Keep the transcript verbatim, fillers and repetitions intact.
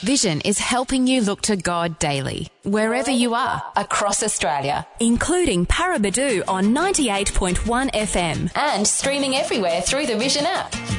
Vision is helping you look to God daily, wherever you are, across Australia, including Parabadoo on ninety-eight point one F M and streaming everywhere through the Vision app.